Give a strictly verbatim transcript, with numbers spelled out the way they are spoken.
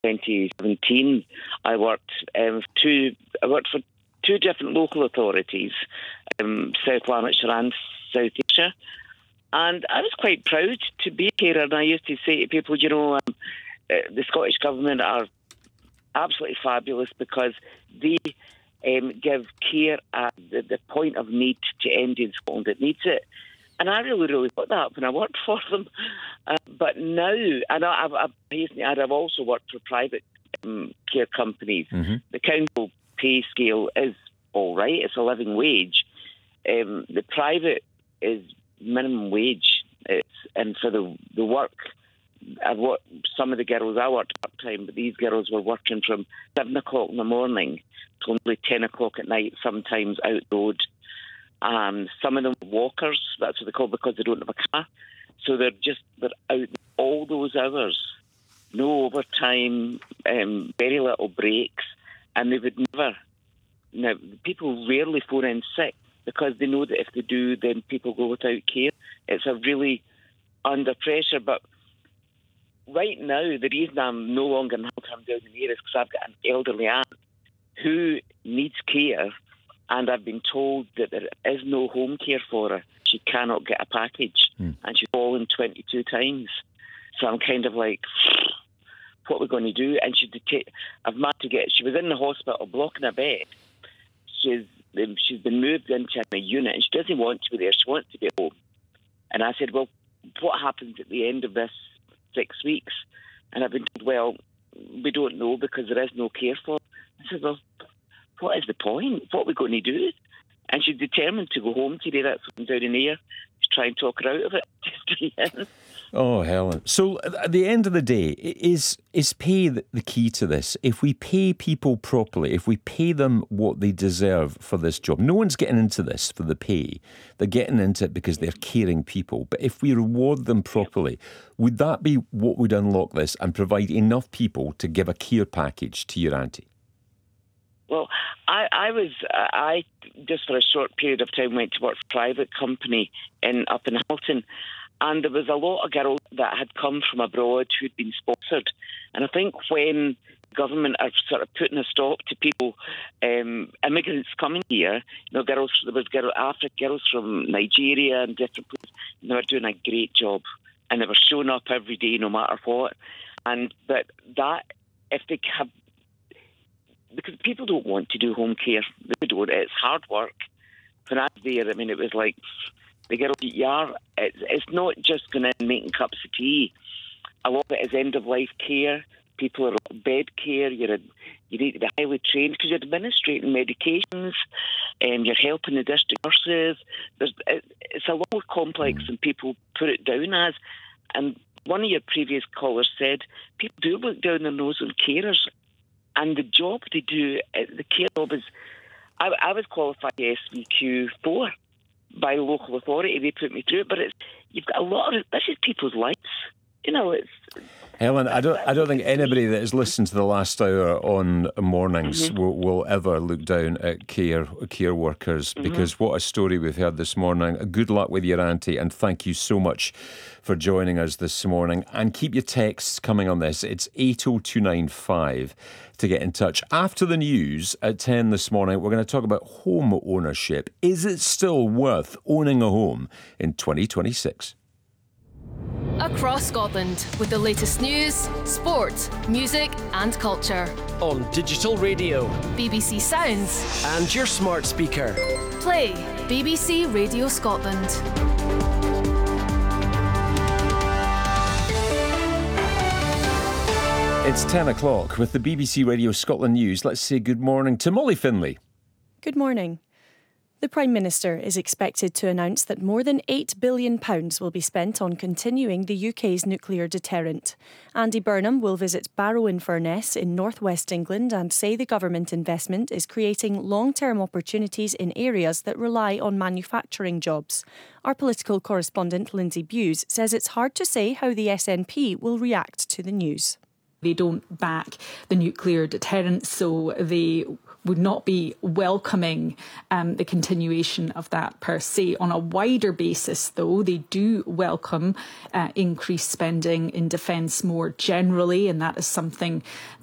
twenty seventeen, I worked um, two. I worked for two different local authorities, um, South Lanarkshire and South Ayrshire, and I was quite proud to be a carer. And I used to say to people, you know, um, uh, the Scottish Government are absolutely fabulous because they um, give care at the, the point of need to anybody in Scotland that needs it. And I really, really got that when I worked for them. Uh, but now, and I, I've, I've, I've also worked for private um, care companies. Mm-hmm. The council pay scale is all right. It's a living wage. Um, the private is minimum wage. It's, and for the, the work, I've worked, some of the girls, I worked part-time, but these girls were working from seven o'clock in the morning till only ten o'clock at night, sometimes out the road. Um, some of them are walkers, that's what they call it, because they don't have a car. So they're just, they're out all those hours. No overtime, um, very little breaks. And they would never, now, people rarely phone in sick because they know that if they do, then people go without care. It's a really under pressure. But right now, the reason I'm no longer in Haltham down here is because I've got an elderly aunt who needs care. And I've been told that there is no home care for her. She cannot get a package. Mm. And she's fallen twenty-two times. So I'm kind of like, what are we going to do? And she deta- I've managed to get, she was in the hospital blocking a bed. She's um, she's been moved into a unit and she doesn't want to be there. She wants to be at home. And I said, well, what happens at the end of this six weeks? And I've been told, well, we don't know because there is no care for her. I said, well, what is the point? What are we going to do? And she's determined to go home today. That's what I'm down in here. To try and talk her out of it. Oh, Helen. So at the end of the day, is is pay the, the key to this? If we pay people properly, if we pay them what they deserve for this job, no one's getting into this for the pay. They're getting into it because they're caring people. But if we reward them properly, would that be what would unlock this and provide enough people to give a care package to your auntie? Well, I, I was, I just for a short period of time went to work for a private company in up in Hamilton, and there was a lot of girls that had come from abroad who'd been sponsored. And I think when government are sort of putting a stop to people, um, immigrants coming here, you know, girls, there was girl, African girls from Nigeria and different places, and they were doing a great job, and they were showing up every day no matter what. And but that, if they have, because people don't want to do home care. They don't. It's hard work. When I was there, I mean, it was like the girl at Yar. It's, it's not just going in and making cups of tea. A lot of it is end-of-life care. People are on bed care. You're a, you need to be highly trained because you're administrating medications and you're helping the district nurses. There's, it, it's a lot more complex than people put it down as. And one of your previous callers said people do look down their nose on carers. And the job they do, the care job is, I, I was qualified S V Q four by the local authority. They put me through it, but it's, you've got a lot of, this is people's lives. You know, it's... Helen, I don't I don't think anybody that has listened to the last hour on mornings mm-hmm. will, will ever look down at care care workers mm-hmm. because what a story we've heard this morning. Good luck with your auntie and thank you so much for joining us this morning. And keep your texts coming on this. It's eight oh two nine five to get in touch. After the news at ten this morning, we're going to talk about home ownership. Is it still worth owning a home in twenty twenty-six? Across Scotland with the latest news, sport, music and culture. On digital radio, B B C Sounds and your smart speaker. Play B B C Radio Scotland. It's ten o'clock with the B B C Radio Scotland News. Let's say good morning to Molly Finlay. Good morning. The Prime Minister is expected to announce that more than eight billion pounds will be spent on continuing the U K's nuclear deterrent. Andy Burnham will visit Barrow-in-Furness in northwest England and say the government investment is creating long-term opportunities in areas that rely on manufacturing jobs. Our political correspondent Lindsay Bewes says it's hard to say how the S N P will react to the news. They don't back the nuclear deterrent, so they would not be welcoming um, the continuation of that per se. On a wider basis, though, they do welcome uh, increased spending in defence more generally, and that is something